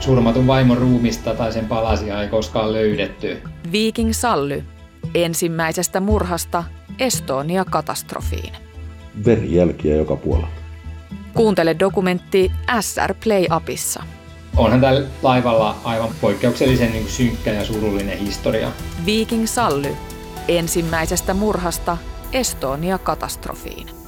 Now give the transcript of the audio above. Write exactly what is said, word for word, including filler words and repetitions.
Surmatun vaimon ruumista tai sen palasia ei koskaan löydetty. Viking Sally. Ensimmäisestä murhasta Estonia-katastrofiin. Verijälkiä joka puolella. Kuuntele dokumentti S R Play-appissa. Onhan tällä laivalla aivan poikkeuksellisen niin kuin synkkä ja surullinen historia. Viking Sally. Ensimmäisestä murhasta Estonia-katastrofiin.